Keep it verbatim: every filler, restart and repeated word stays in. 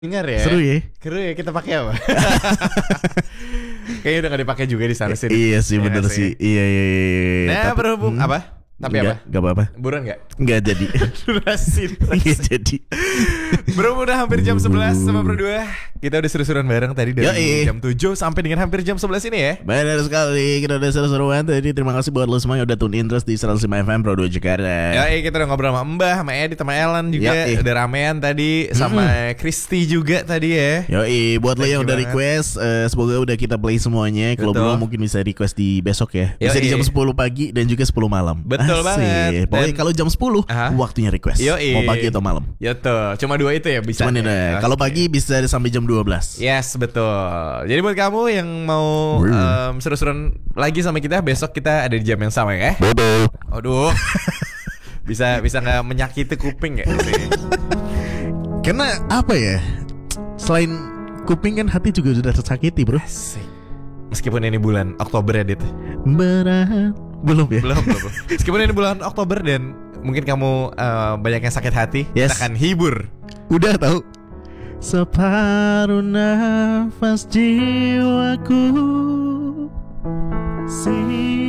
Dengar ya. Seru ya. Seru ya, kita pakai apa? Kayaknya udah gak dipakai juga di sana sih. Iya sih, ya bener sih. Iya iya iya. Nah, Tapi, berhubung hmm, apa? Tapi enggak, apa? Gak apa-apa. Buruan gak? Enggak jadi. Durasi. Enggak jadi. Berhubung udah hampir jam sebelas sama berdua. Kita udah seru-seruan bareng tadi dari Yoi. jam tujuh sampai dengan hampir jam sebelas ini ya. Benar sekali. Kita udah seru-seruan tadi. Terima kasih buat lo semua yang udah tune in terus di seratus lima F M Pro dua Jakarta. Ya, kita udah ngobrol sama Mbah, sama Edit, sama Ellen juga. Yoi. Udah ramean tadi sama Kristi juga tadi ya. Yoi, buat lo Thank yang you udah banget. request, eh, semoga udah kita play semuanya. Kalau Betul. belum mungkin bisa request di besok ya. Bisa Yoi. di jam sepuluh pagi dan juga sepuluh malam. Betul banget. Pokoknya Dan- kalau jam sepuluh Aha. waktunya request. Yoi. Mau pagi atau malam. Ya tuh, cuma dua itu ya bisa. Cuman ini, kalau Oke. pagi bisa sampai jam dua belas. Yes, betul. Jadi buat kamu yang mau Wih. em, seru-seruan lagi sama kita, besok kita ada di jam yang sama ya. Bodoh. Aduh. bisa bisa nggak menyakiti kuping ya? Karena apa ya? Selain kuping kan hati juga sudah tersakiti, bro. Asik. Meskipun ini bulan Oktober ya, Dit. Berat. Belum ya? Belum, belum. belum. Meskipun ini bulan Oktober dan mungkin kamu eh, banyak yang sakit hati, Yes. kita akan hibur. Udah tahu. Separuh nafas jiwaku. Si